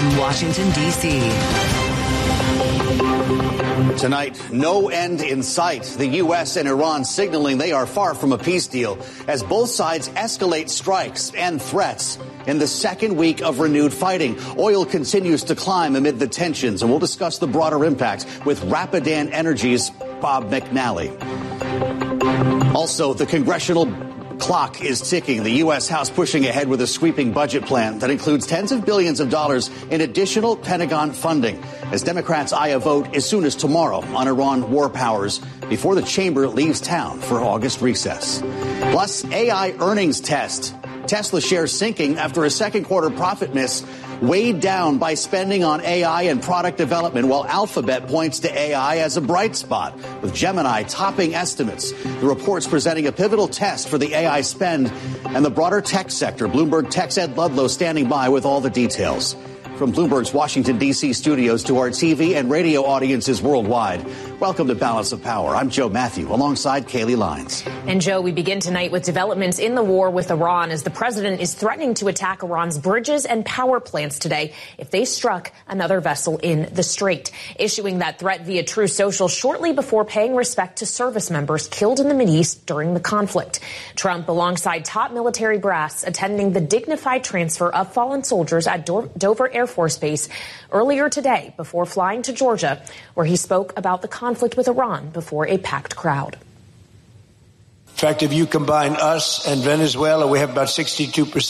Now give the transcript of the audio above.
from Washington, D.C. Tonight, no end in sight. The U.S. and Iran signaling they are far from a peace deal as both sides escalate strikes and threats. In the second week of renewed fighting, oil continues to climb amid the tensions, and we'll discuss the broader impact with Rapidan Energy's Bob McNally. Also, the congressional clock is ticking. The U.S. House pushing ahead with a sweeping budget plan that includes tens of billions of dollars in additional Pentagon funding as Democrats eye a vote as soon as tomorrow on Iran war powers before the chamber leaves town for August recess. Plus, AI earnings test. Tesla shares sinking after a second quarter profit miss weighed down by spending on AI and product development, while Alphabet points to AI as a bright spot, with Gemini topping estimates. The report's presenting a pivotal test for the AI spend and the broader tech sector. Bloomberg Tech's Ed Ludlow standing by with all the details. From Bloomberg's Washington, D.C. studios to our TV and radio audiences worldwide, welcome to Balance of Power. I'm Joe Matthew, alongside Kaylee Lines. And Joe, we begin tonight with developments in the war with Iran as the president is threatening to attack Iran's bridges and power plants today if they struck another vessel in the Strait, issuing that threat via Truth Social shortly before paying respect to service members killed in the Mideast during the conflict. Trump, alongside top military brass, attending the dignified transfer of fallen soldiers at Dover Air Force Base earlier today before flying to Georgia, where he spoke about the conflict with Iran before a packed crowd. In fact, if you combine us and Venezuela, we have about 62%